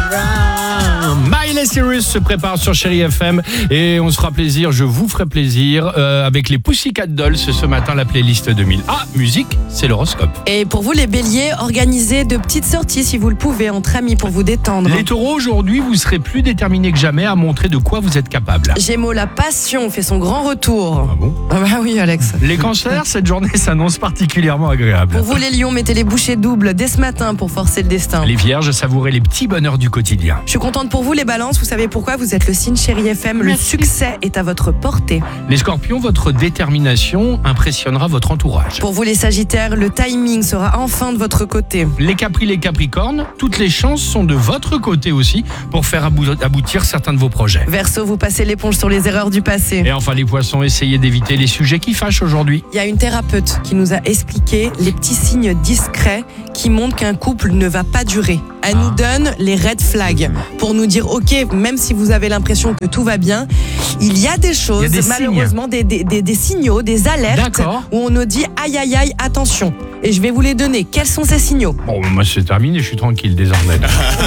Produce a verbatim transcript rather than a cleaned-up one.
Miley Cyrus se prépare sur Chérie F M et on se fera plaisir, je vous ferai plaisir euh, avec les Pussycat Dolls ce matin, la playlist deux mille. Ah, musique, c'est l'horoscope. Et pour vous les béliers, organisez de petites sorties si vous le pouvez entre amis pour vous détendre. Les taureaux, aujourd'hui, vous serez plus déterminés que jamais à montrer de quoi vous êtes capable. Gémeaux, la passion fait son grand retour. Ah bon ? Ah bah oui Alex. Les cancers, cette journée s'annonce particulièrement agréable. Pour vous les lions, mettez les bouchées doubles dès ce matin pour forcer le destin. Les vierges, savourez les petits bonheurs du quotidien. Je suis contente pour vous les balances, vous savez pourquoi vous êtes le signe Chérie F M, le Merci. succès est à votre portée. Les scorpions, votre détermination impressionnera votre entourage. Pour vous les sagittaires, le timing sera enfin de votre côté. Les capris, les capricornes, toutes les chances sont de votre côté aussi pour faire abou- aboutir certains de vos projets. Verseau, vous passez l'éponge sur les erreurs du passé. Et enfin les poissons, essayez d'éviter les sujets qui fâchent aujourd'hui. Il y a une thérapeute qui nous a expliqué les petits signes discrets qui montrent qu'un couple ne va pas durer. Elle Ah. nous donne les red flags pour nous dire ok, même si vous avez l'impression que tout va bien, il y a des choses, Il y a des malheureusement des, des, des, des signaux, des alertes D'accord. où on nous dit aïe aïe aïe, attention. Et je vais vous les donner. Quels sont ces signaux ? Bon, moi c'est terminé, je suis tranquille désormais.